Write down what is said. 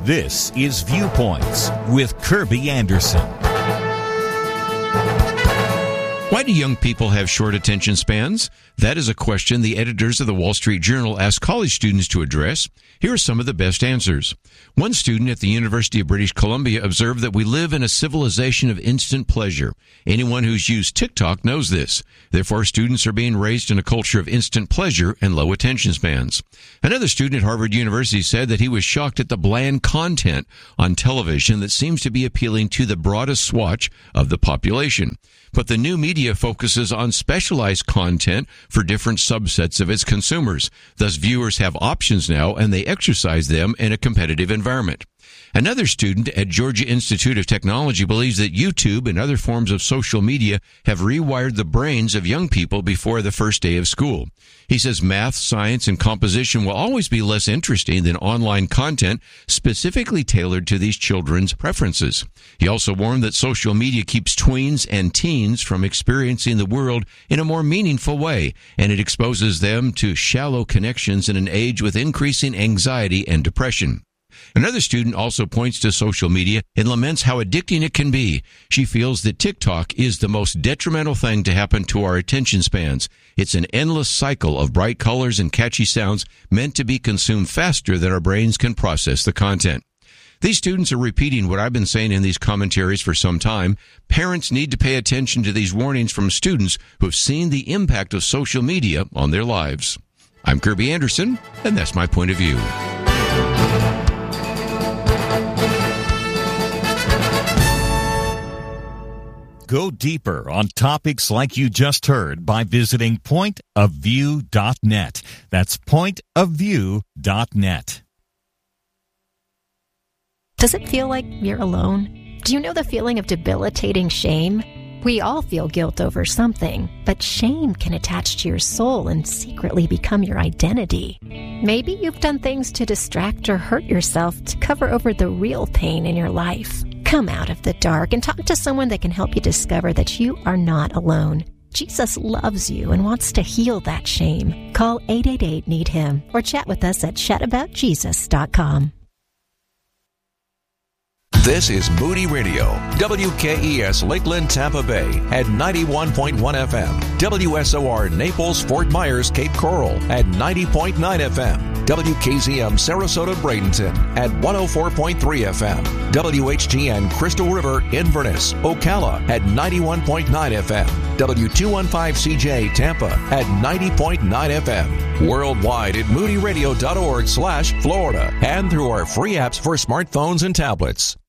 This is Viewpoints with Kirby Anderson. Why do young people have short attention spans? That is a question the editors of the Wall Street Journal asked college students to address. Here are some of the best answers. One student at the University of British Columbia observed that we live in a civilization of instant pleasure. Anyone who's used TikTok knows this. Therefore, students are being raised in a culture of instant pleasure and low attention spans. Another student at Harvard University said that he was shocked at the bland content on television that seems to be appealing to the broadest swatch of the population. But the new media focuses on specialized content for different subsets of its consumers. Thus, viewers have options now, and they exercise them in a competitive environment. Another student at Georgia Institute of Technology believes that YouTube and other forms of social media have rewired the brains of young people before the first day of school. He says math, science, and composition will always be less interesting than online content specifically tailored to these children's preferences. He also warned that social media keeps tweens and teens from experiencing the world in a more meaningful way, and it exposes them to shallow connections in an age with increasing anxiety and depression. Another student also points to social media and laments how addicting it can be. She feels that TikTok is the most detrimental thing to happen to our attention spans. It's an endless cycle of bright colors and catchy sounds meant to be consumed faster than our brains can process the content. These students are repeating what I've been saying in these commentaries for some time. Parents need to pay attention to these warnings from students who have seen the impact of social media on their lives. I'm Kirby Anderson, and that's my point of view. Go deeper on topics like you just heard by visiting pointofview.net. That's pointofview.net. Does it feel like you're alone? Do you know the feeling of debilitating shame? We all feel guilt over something, but shame can attach to your soul and secretly become your identity. Maybe you've done things to distract or hurt yourself to cover over the real pain in your life. Come out of the dark and talk to someone that can help you discover that you are not alone. Jesus loves you and wants to heal that shame. Call 888-NEED-HIM or chat with us at chataboutjesus.com. This is Moody Radio, WKES Lakeland, Tampa Bay at 91.1 FM, WSOR Naples, Fort Myers, Cape Coral at 90.9 FM, WKZM Sarasota, Bradenton at 104.3 FM, WHGN Crystal River, Inverness, Ocala at 91.9 FM, W215CJ Tampa at 90.9 FM, worldwide at moodyradio.org/Florida, and through our free apps for smartphones and tablets.